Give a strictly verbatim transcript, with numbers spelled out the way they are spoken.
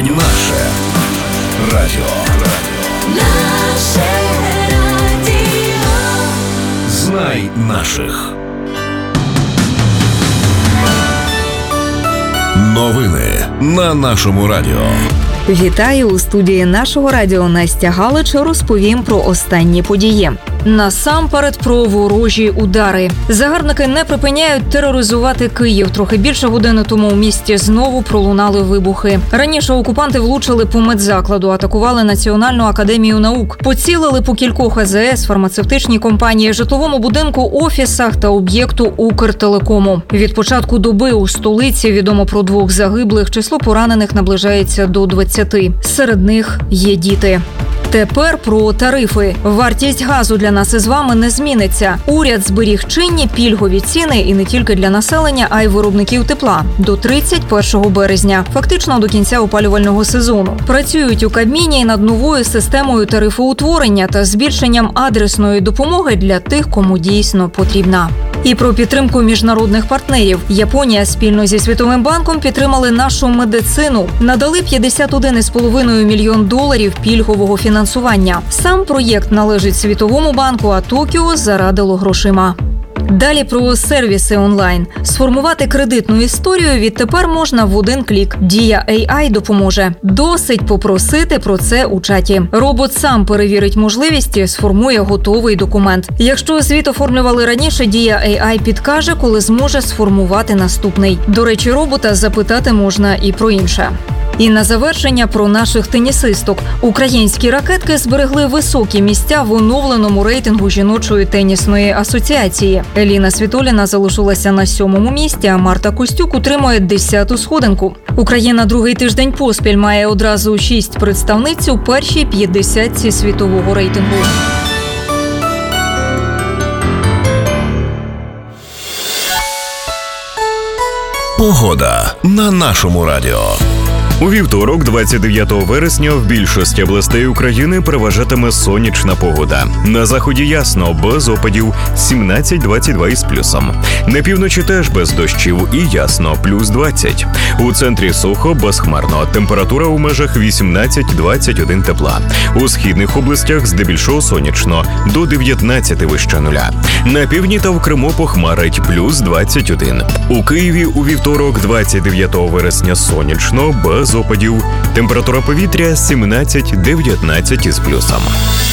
Наше радіо. Наше радіо. Знай наших. Новини на нашому радіо. Вітаю! У студії нашого радіо Настя Галич розповім про останні події. Насамперед про ворожі удари. Загарбники не припиняють тероризувати Київ. Трохи більше години тому у місті знову пролунали вибухи. Раніше окупанти влучили по медзакладу, атакували Національну академію наук. Поцілили по кількох АЗС, фармацевтичній компанії, житловому будинку, офісах та об'єкту Укртелекому. Від початку доби у столиці відомо про двох загиблих, число поранених наближається до двадцяти. Серед них є діти. Тепер про тарифи. Вартість газу для нас із вами не зміниться. Уряд зберіг чинні пільгові ціни і не тільки для населення, а й виробників тепла. До тридцять першого березня. Фактично до кінця опалювального сезону. Працюють у Кабміні над новою системою тарифоутворення та збільшенням адресної допомоги для тих, кому дійсно потрібна. І про підтримку міжнародних партнерів. Японія спільно зі Світовим банком підтримали нашу медицину. Надали п'ятдесят один цілих п'ять десятих мільйон доларів пільгового фінансування. Сам проєкт належить Світовому банку, а Токіо зарадило грошима. Далі про сервіси онлайн. Сформувати кредитну історію відтепер можна в один клік. Дія ей ай допоможе. Досить попросити про це у чаті. Робот сам перевірить можливість і сформує готовий документ. Якщо звіт оформлювали раніше, Дія ей ай підкаже, коли зможе сформувати наступний. До речі, робота запитати можна і про інше. І на завершення про наших тенісисток. Українські ракетки зберегли високі місця в оновленому рейтингу жіночої тенісної асоціації. Еліна Світоліна залишилася на сьомому місці, а Марта Костюк утримує десяту сходинку. Україна другий тиждень поспіль має одразу шість представниць у першій п'ятдесятці світового рейтингу. Погода на нашому радіо. У вівторок, двадцять дев'ятого вересня, в більшості областей України переважатиме сонячна погода. На заході ясно, без опадів, сімнадцять двадцять два із плюсом. На півночі теж без дощів і ясно, плюс двадцять. У центрі сухо, безхмарно, температура у межах вісімнадцять двадцять один тепла. У східних областях здебільшого сонячно, до дев'ятнадцяти вище нуля. На півдні та в Криму похмарить, плюс двадцять один. У Києві у вівторок, двадцять дев'ятого вересня, сонячно, без опадів. Температура повітря сімнадцять дев'ятнадцять із плюсом.